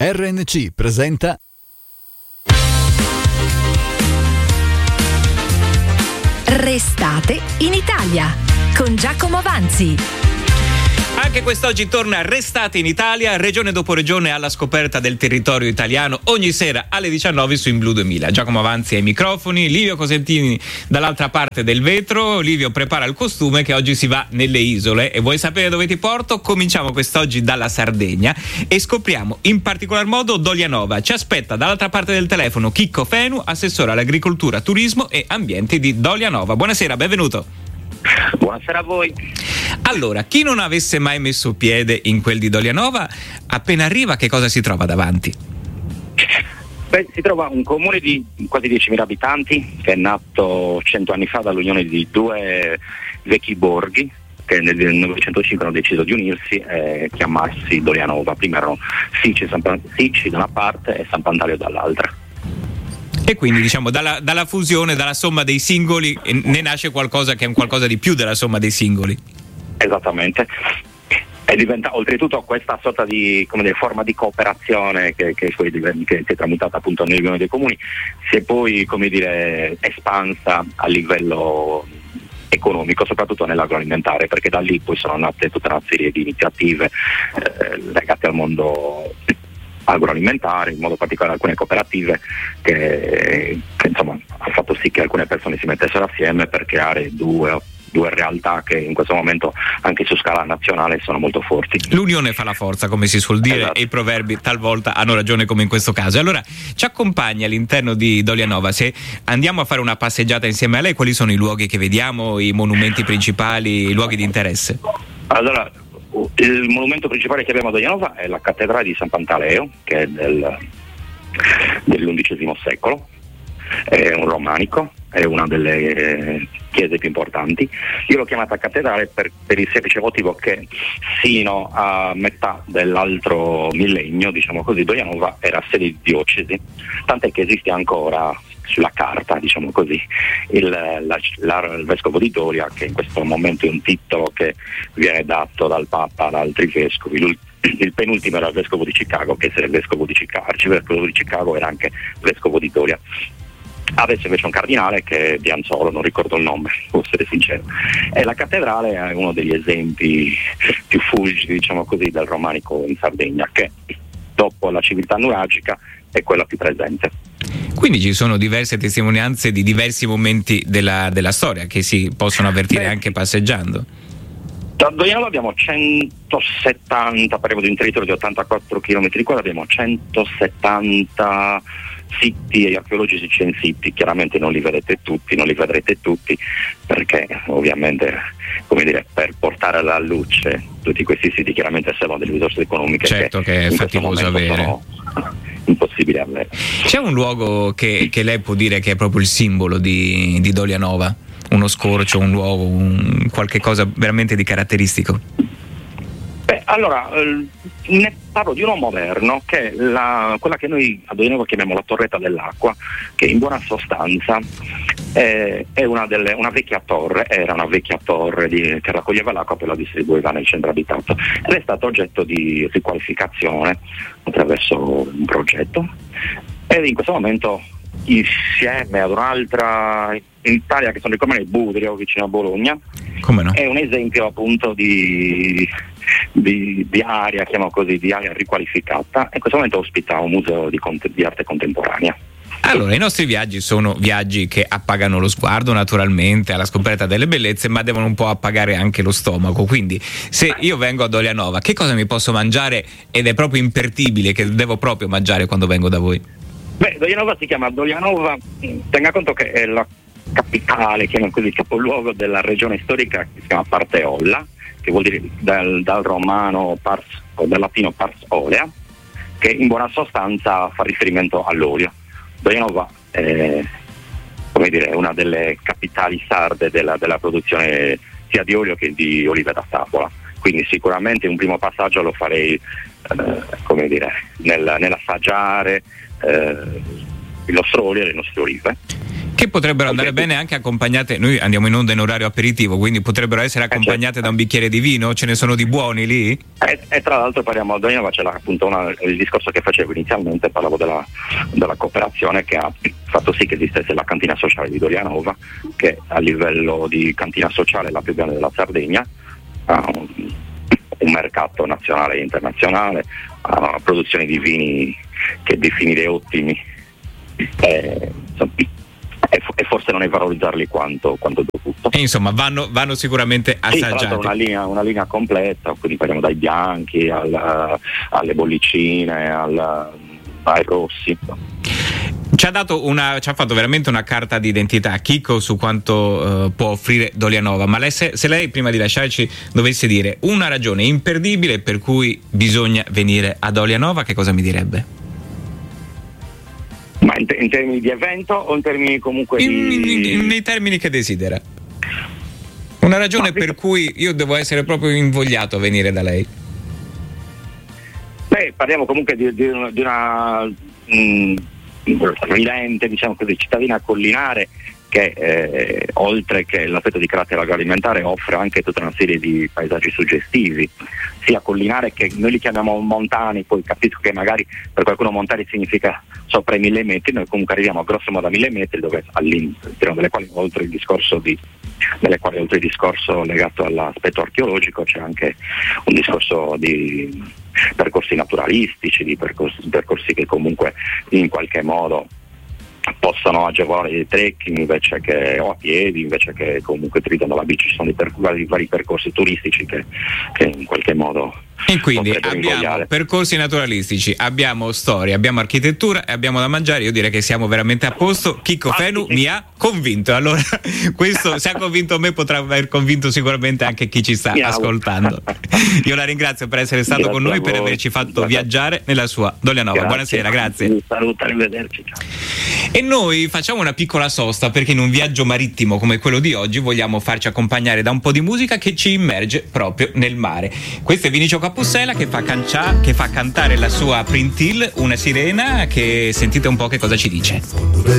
RNC presenta Restate in Italia con Giacomo Avanzi. Anche quest'oggi torna Restate in Italia, regione dopo regione alla scoperta del territorio italiano, ogni sera alle 19 su In Blu 2000. Giacomo Avanzi ai microfoni, Livio Cosentini dall'altra parte del vetro. Livio prepara il costume che oggi si va nelle isole e vuoi sapere dove ti porto? Cominciamo quest'oggi dalla Sardegna e scopriamo in particolar modo Dolianova. Ci aspetta dall'altra parte del telefono Chicco Fenu, assessore all'agricoltura, turismo e ambiente di Dolianova. Buonasera, benvenuto. Buonasera a voi. Allora, chi non avesse mai messo piede in quel di Dolianova, appena arriva che cosa si trova davanti? Beh, si trova un comune di quasi 10.000 abitanti che è nato 100 anni fa dall'unione di due vecchi borghi che nel 1905 hanno deciso di unirsi e chiamarsi Dolianova. Prima erano Sici da una parte e San Pantaleo dall'altra. E quindi diciamo dalla fusione, dalla somma dei singoli ne nasce qualcosa che è un qualcosa di più della somma dei singoli. Esattamente. E diventa oltretutto questa sorta di forma di cooperazione che si è tramutata appunto nell'unione dei comuni, si è poi espansa a livello economico, soprattutto nell'agroalimentare, perché da lì poi sono nate tutta una serie di iniziative legate al mondo agroalimentare, in modo particolare alcune cooperative che insomma ha fatto sì che alcune persone si mettessero assieme per creare due realtà che in questo momento anche su scala nazionale sono molto forti. L'unione fa la forza, come si suol dire, esatto. E i proverbi talvolta hanno ragione, come in questo caso. Allora ci accompagna all'interno di Dolianova. Se andiamo a fare una passeggiata insieme a lei, quali sono i luoghi che vediamo, i monumenti principali, i luoghi di interesse? Allora, il monumento principale che abbiamo a Dolianova è la cattedrale di San Pantaleo, che è dell'XI secolo, è un romanico, è una delle chiese più importanti. Io l'ho chiamata cattedrale per il semplice motivo che sino a metà dell'altro millennio, diciamo così, Dolianova era sede di diocesi, tant'è che esiste ancora sulla carta, diciamo così, il vescovo di Doria, che in questo momento è un titolo che viene dato dal Papa ad altri vescovi. Il penultimo era il vescovo di Chicago, che era il vescovo di Chicago, l'arcivescovo di Chicago era anche vescovo di Doria. Adesso invece un cardinale che è Bianzolo, non ricordo il nome, devo essere sincero. E la cattedrale è uno degli esempi più fulgidi, diciamo così, del romanico in Sardegna, che dopo la civiltà nuragica è quella più presente. Quindi ci sono diverse testimonianze di diversi momenti della storia che si possono avvertire anche passeggiando. Da Dolianova abbiamo 170, parliamo di un territorio di 84 km quadrati, abbiamo 170 siti archeologici censiti. Chiaramente non li vedrete tutti, perché ovviamente per portare alla luce tutti questi siti chiaramente servono delle risorse economiche, certo, che è faticoso avere, sono impossibili avere. C'è un luogo che lei può dire che è proprio il simbolo di Dolianova? Uno scorcio, un luogo, qualche cosa veramente di caratteristico? Beh, allora ne parlo di uno moderno, che è quella che noi a Dolianova chiamiamo la Torretta dell'Acqua, che in buona sostanza è una vecchia torre, era una vecchia torre che raccoglieva l'acqua e la distribuiva nel centro abitato, ed è stato oggetto di riqualificazione attraverso un progetto, ed in questo momento, insieme ad un'altra in Italia che sono il comune di Budrio, vicino a Bologna, come no? È un esempio appunto di area, chiamiamo così, di area riqualificata, e in questo momento ospita un museo di arte contemporanea. Allora, i nostri viaggi sono viaggi che appagano lo sguardo naturalmente alla scoperta delle bellezze, ma devono un po' appagare anche lo stomaco. Quindi se io vengo a Dolianova, che cosa mi posso mangiare ed è proprio impertibile, che devo proprio mangiare quando vengo da voi? Beh, Dolianova si chiama Dolianova, tenga conto che è la capitale, chiamiamo così, il capoluogo della regione storica che si chiama Parteolla, che vuol dire dal romano o dal latino pars olea, che in buona sostanza fa riferimento all'olio. Dolianova è una delle capitali sarde della produzione sia di olio che di olive da tavola, quindi sicuramente un primo passaggio lo farei nell'assaggiare il nostro olio e le nostre olive. Che potrebbero andare bene anche accompagnate, noi andiamo in onda in orario aperitivo, quindi potrebbero essere accompagnate da un bicchiere di vino, ce ne sono di buoni lì? E tra l'altro parliamo a Dolianova, c'è appunto il discorso che facevo inizialmente, parlavo della cooperazione che ha fatto sì che esistesse la cantina sociale di Dolianova, che a livello di cantina sociale è la più grande della Sardegna, ha un mercato nazionale e internazionale, ha produzioni di vini che definire ottimi, e forse non è valorizzarli quanto dovuto. E insomma vanno sicuramente assaggiati. Sì, una linea completa, quindi parliamo dai bianchi alle bollicine, ai rossi. Ci ha fatto veramente una carta d'identità Chicco su quanto può offrire Dolianova, ma se lei prima di lasciarci dovesse dire una ragione imperdibile per cui bisogna venire a Dolianova, che cosa mi direbbe? Ma in termini di evento o in termini comunque nei termini che desidera. Una ragione per cui io devo essere proprio invogliato a venire da lei. Beh, parliamo comunque di una rilente, diciamo così, cittadina collinare che oltre che l'aspetto di carattere agroalimentare offre anche tutta una serie di paesaggi suggestivi, sia collinare che noi li chiamiamo montani, poi capisco che magari per qualcuno montani significa sopra i 1000 metri, noi comunque arriviamo a grosso modo a 1000 metri, dove all'interno delle quali oltre il discorso legato all'aspetto archeologico c'è anche un discorso di percorsi naturalistici, di percorsi che comunque in qualche modo possono agevolare il trekking invece che o a piedi, invece che comunque utilizzando la bici. Ci sono vari percorsi turistici che in qualche modo. E quindi abbiamo percorsi naturalistici, abbiamo storia, abbiamo architettura e abbiamo da mangiare. Io direi che siamo veramente a posto. Chicco Fenu mi ha convinto, allora questo, se ha convinto me, potrà aver convinto sicuramente anche chi ci sta ascoltando. Io la ringrazio per essere stato con noi, per averci fatto viaggiare nella sua Dolianova. Buonasera, grazie. Saluto, arrivederci. E noi facciamo una piccola sosta, perché in un viaggio marittimo come quello di oggi vogliamo farci accompagnare da un po' di musica che ci immerge proprio nel mare. Questo è Vinicio Capossela che fa cantare la sua Printil, una sirena, che sentite un po' che cosa ci dice.